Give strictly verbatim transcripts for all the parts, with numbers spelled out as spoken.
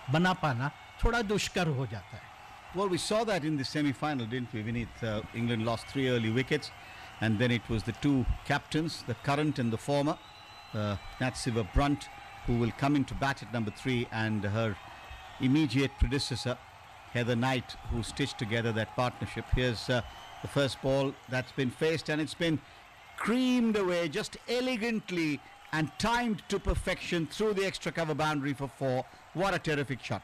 बना पाना थोड़ा दुष्कर हो जाता है. Well, we saw that in the semi-final, didn't we, Vineet? Uh, England lost three early wickets, and then it was the two captains, the current and the former, uh, Nat Siva Brunt, who will come into bat at number three, and her immediate predecessor, Heather Knight, who stitched together that partnership. Here's uh, the first ball that's been faced, and it's been creamed away just elegantly and timed to perfection through the extra cover boundary for four. What a terrific shot.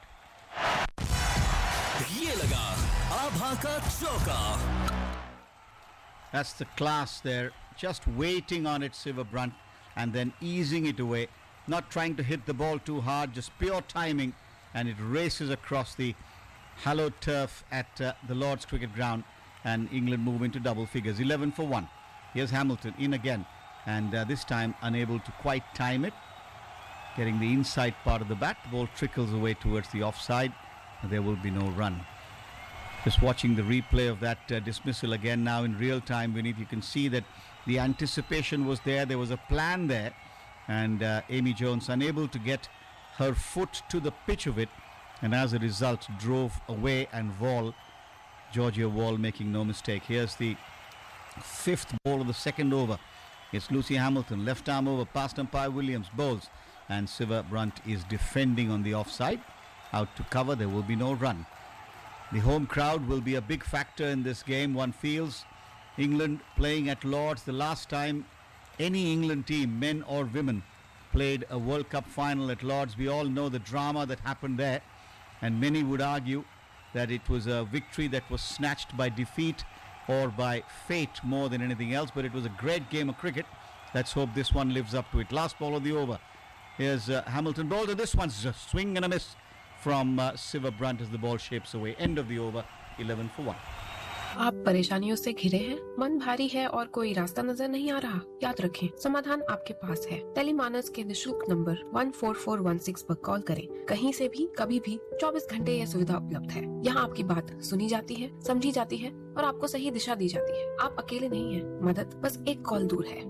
ये लगा आभा का चौका. That's the class there, just waiting on it, Siva Brunt, and then easing it away, not trying to hit the ball too hard, just pure timing, and it races across the hallowed turf at uh, the Lord's Cricket Ground, and England move into double figures, eleven for one. Here's Hamilton in again, and uh, this time unable to quite time it, getting the inside part of the bat. The ball trickles away towards the offside. There will be no run. Just watching the replay of that uh, dismissal again now in real time, Vineet, you can see that the anticipation was there. There was a plan there, and uh, Amy Jones unable to get her foot to the pitch of it, and as a result drove away, and Wall, Georgia Wall, making no mistake. Here's the fifth ball of the second over. It's Lucy Hamilton, left arm over past umpire Williams, bowls, and Siva Brunt is defending on the offside. Out to cover, there will be no run. The home crowd will be a big factor in this game, one feels. England playing at Lord's, the last time any England team, men or women, played a World Cup final at Lord's. We all know the drama that happened there, and many would argue that it was a victory that was snatched by defeat or by fate more than anything else, but it was a great game of cricket. Let's hope this one lives up to it. Last ball of the over. Here's uh, Hamilton bowled, and this one's a swing and a miss from uh, Siva Brunt as the ball shapes away. End of the over, eleven for one. आप परेशानियों से घिरे हैं, मन भारी है और कोई रास्ता नजर नहीं आ रहा? याद रखें, समाधान आपके पास है. टेलीमानस के निशुल्क number one four four one six पर कॉल करें. कहीं से भी, कभी भी, चौबीस घंटे यह सुविधा उपलब्ध है. यहाँ आपकी बात सुनी जाती है, समझी जाती है और आपको सही दिशा दी जाती है. आप अकेले नहीं हैं, मदद बस एक कॉल दूर है.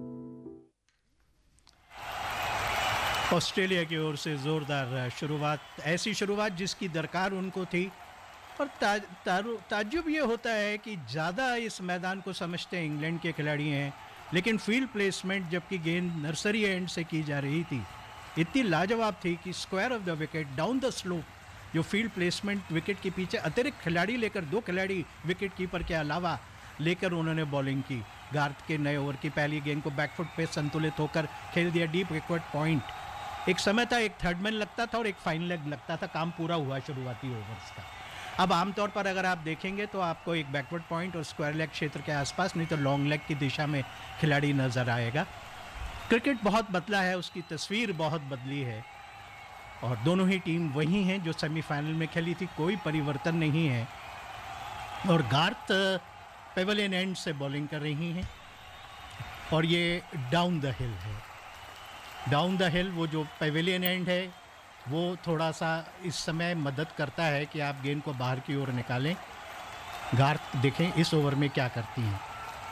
ऑस्ट्रेलिया की ओर से जोरदार शुरुआत, ऐसी शुरुआत जिसकी दरकार उनको थी. और ताज, ताज्जुब ये होता है कि ज़्यादा इस मैदान को समझते हैं इंग्लैंड के खिलाड़ी हैं, लेकिन फील्ड प्लेसमेंट जबकि गेंद नर्सरी एंड से की जा रही थी, इतनी लाजवाब थी कि square of the wicket, down the slope, जो फील्ड प्लेसमेंट विकेट के पीछे अतिरिक्त खिलाड़ी लेकर, दो खिलाड़ी विकेट कीपर के अलावा लेकर उन्होंने बॉलिंग की. गार्थ के नए ओवर की पहली गेंद को बैकफुट पे संतुलित होकर खेल दिया डीप विकेट पॉइंट. एक समय था एक थर्ड मैन लगता था और एक फाइन लेग लगता था. काम पूरा हुआ शुरुआती ओवर्स का. अब आमतौर पर अगर आप देखेंगे तो आपको एक बैकवर्ड पॉइंट और स्क्वायर लेग क्षेत्र के आसपास, नहीं तो लॉन्ग लेग की दिशा में खिलाड़ी नज़र आएगा. क्रिकेट बहुत बदला है, उसकी तस्वीर बहुत बदली है, और दोनों ही टीम वही हैं जो सेमीफाइनल में खेली थी. कोई परिवर्तन नहीं है. और गार्थ पेवेलियन एंड से बॉलिंग कर रही हैं, और ये डाउन द हिल है. डाउन द हिल, वो जो पेवेलियन एंड है, वो थोड़ा सा इस समय मदद करता है कि आप गेंद को बाहर की ओर निकालें. गार्थ देखें इस ओवर में क्या करती हैं.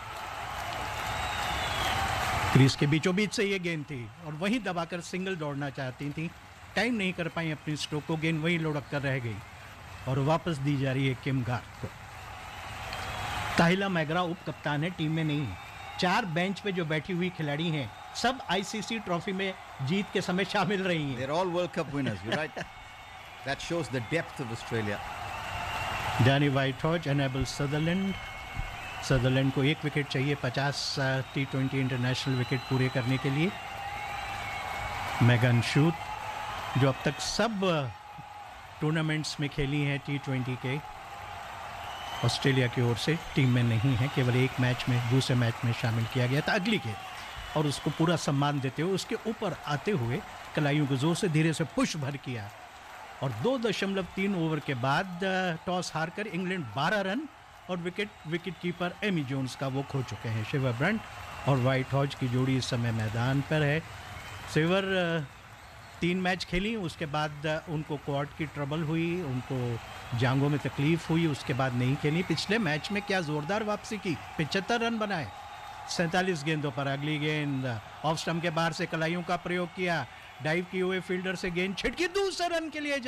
क्रीज के बीचों बीच से ये गेंद थी और वहीं दबाकर सिंगल दौड़ना चाहती थी. टाइम नहीं कर पाई अपनी स्ट्रोक को, गेंद वहीं लुढ़क कर रह गई और वापस दी जा रही है किम गार्थ को. ताहिला मैगरा उप कप्तान है, टीम में नहीं है. चार बेंच पे जो बैठी हुई खिलाड़ी हैं, सब आईसीसी ट्रॉफी में जीत के समय शामिल रही हैं. They're all World Cup winners, you're right. That shows the depth of Australia. Danny वाइटहॉज enable Sutherland. Sutherland को एक विकेट चाहिए पचास टी ट्वेंटी इंटरनेशनल विकेट पूरे करने के लिए. मेगन शूट, जो अब तक सब टूर्नामेंट्स में खेली हैं टी ट्वेंटी के, ऑस्ट्रेलिया की ओर से टीम में नहीं है. केवल एक मैच में, दूसरे मैच में शामिल किया गया था अगली के, और उसको पूरा सम्मान देते हुए उसके ऊपर आते हुए कलाइयों को जोर से धीरे से पुश भर किया. और दो दशमलव तीन ओवर के बाद टॉस हारकर इंग्लैंड बारह रन और wicket wicket keeper Amy Jones का वो खो चुके हैं. शिवर ब्रंट और वाइट हॉज की जोड़ी इस समय मैदान पर है. सिवर तीन मैच खेली, उसके बाद उनको क्वाड की ट्रबल हुई, उनको जांघों में तकलीफ हुई, उसके बाद नहीं खेली. पिछले मैच में क्या ज़ोरदार वापसी की, पचहत्तर रन बनाए सैंतालीस गेंदों पर. अगली गेंद ऑफ स्टंप के बाहर से कलाइयों का प्रयोग किया, डाइव किए हुए फील्डर से गेंद छिटकी, दूसरे रन के लिए